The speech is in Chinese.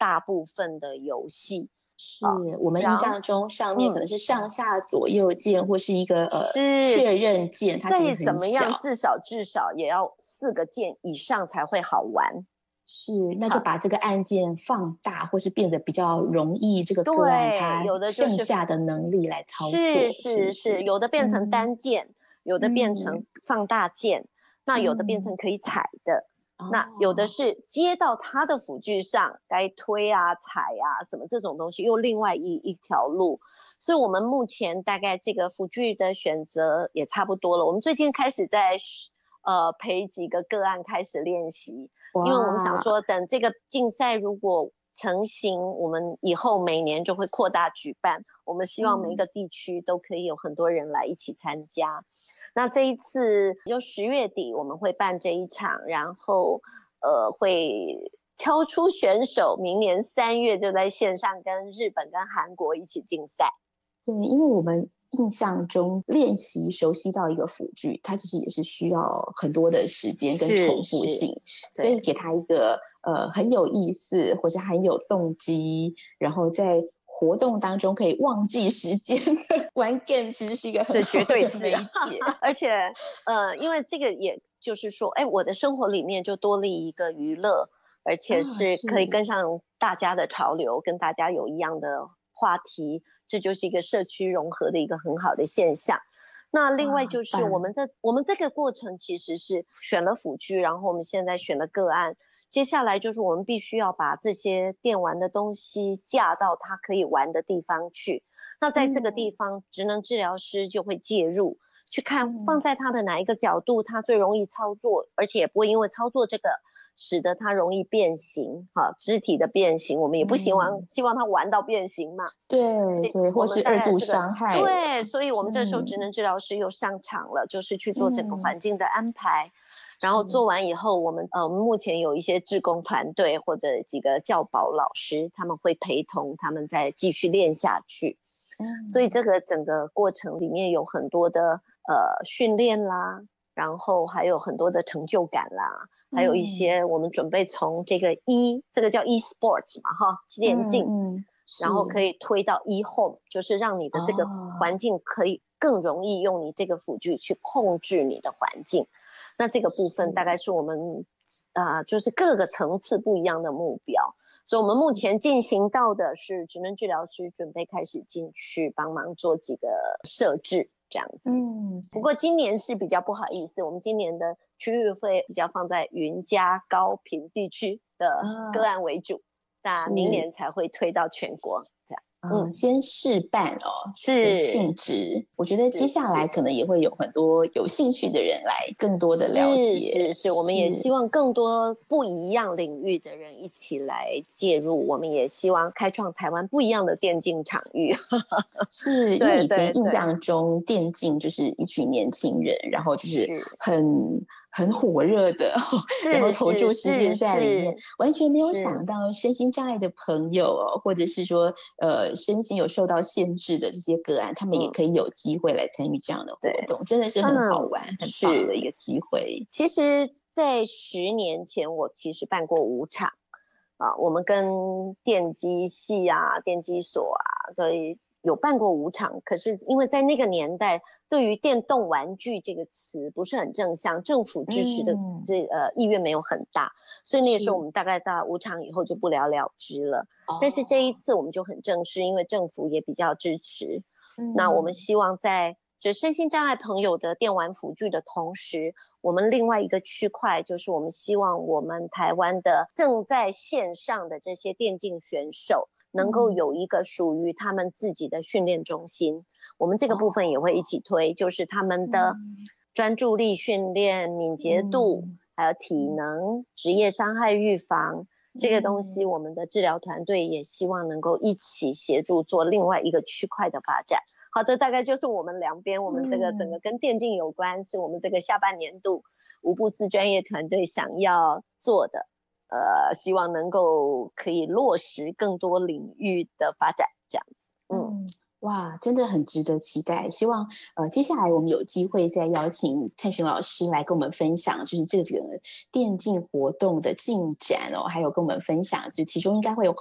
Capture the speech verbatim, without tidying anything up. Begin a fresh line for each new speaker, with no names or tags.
大部分的游戏。
是我们印象中上面可能是上下左右键，或是一个呃确认键，它其实很小，
再怎么样至少至少也要四个键以上才会好玩。
是，那就把这个按键放大，或是变得比较容易，这个个案它
有的
剩下的能力来操作。
是是 是, 是，有的变成单键、嗯、有的变成放大键、嗯、那有的变成可以踩的、嗯、那有的是接到它的辅具上该推啊踩啊什么这种东西又另外一一条路。所以我们目前大概这个辅具的选择也差不多了，我们最近开始在呃陪几个个案开始练习，因为我们想说等这个竞赛如果成型，我们以后每年就会扩大举办，我们希望每一个地区都可以有很多人来一起参加、嗯、那这一次就十月底我们会办这一场，然后呃会挑出选手，明年三月就在线上跟日本跟韩国一起竞赛。
对，因为我们印象中练习熟悉到一个辅具，它其实也是需要很多的时间跟重复性，所以给它一个呃很有意思或者很有动机，然后在活动当中可以忘记时间玩 game， 其实是一个很好的媒介。
而且呃，因为这个也就是说，哎，我的生活里面就多了一个娱乐，而且是可以跟上大家的潮流，跟大家有一样的话题，这就是一个社区融合的一个很好的现象。那另外就是我们的我们这个过程其实是选了辅具，然后我们现在选了个案，接下来就是我们必须要把这些电玩的东西架到他可以玩的地方去。那在这个地方、嗯、职能治疗师就会介入，去看放在他的哪一个角度他最容易操作，而且也不会因为操作这个使得它容易变形，哈，肢体的变形，我们也不希望、嗯、希望它玩到变形嘛，
对对，或是二度伤害、
这个，对，所以我们这时候职能治疗师又上场了，嗯、就是去做整个环境的安排，嗯、然后做完以后，我们呃，我们目前有一些志工团队或者几个教保老师，他们会陪同他们再继续练下去，嗯、所以这个整个过程里面有很多的呃训练啦，然后还有很多的成就感啦。还有一些我们准备从这个 e 这个叫 e-sports 嘛哈，电竞、嗯嗯、然后可以推到 e-home， 就是让你的这个环境可以更容易用你这个辅具去控制你的环境。那这个部分大概是我们呃，就是各个层次不一样的目标，所以我们目前进行到的是职能治疗师准备开始进去帮忙做几个设置这样子。嗯，不过今年是比较不好意思，我们今年的区域会比较放在云嘉高屏地区的个案为主，那、啊、明年才会推到全国这样。
嗯，先试办哦，是性质。我觉得接下来可能也会有很多有兴趣的人来更多的了解。
是是是，我们也希望更多不一样领域的人一起来介入。我们也希望开创台湾不一样的电竞场域。
是，因为以前印象中电竞就是一群年轻人，然后就是很很火热的，然后投注时间在里面，完全没有想到身心障碍的朋友哦，或者是说呃身心有受到限制的这些个案，他们也可以有机会来参与这样的活动，嗯、真的是很好玩、嗯、很棒的一个机会。
其实，在十年前，我其实办过五场啊，我们跟电机系啊、电机所啊，对。有办过五场，可是因为在那个年代，对于电动玩具这个词不是很正向，政府支持的这、嗯、呃意愿没有很大，所以那时候我们大概到五场以后就不了了之了。但是这一次我们就很正式，因为政府也比较支持。嗯、那我们希望在就身心障碍朋友的电玩辅具的同时，我们另外一个区块就是我们希望我们台湾的正在线上的这些电竞选手。能够有一个属于他们自己的训练中心、嗯、我们这个部分也会一起推、哦、就是他们的专注力训练、敏捷度、嗯、还有体能、职业伤害预防、嗯、这个东西我们的治疗团队也希望能够一起协助做另外一个区块的发展。好，这大概就是我们两边我们这个整个跟电竞有关、嗯、是我们这个下半年度五步四专业团队想要做的，呃，希望能够可以落实更多领域的发展，这样子。嗯，
嗯哇，真的很值得期待。希望呃接下来我们有机会再邀请蔡璇老师来跟我们分享，就是这个电竞活动的进展哦，还有跟我们分享，就其中应该会有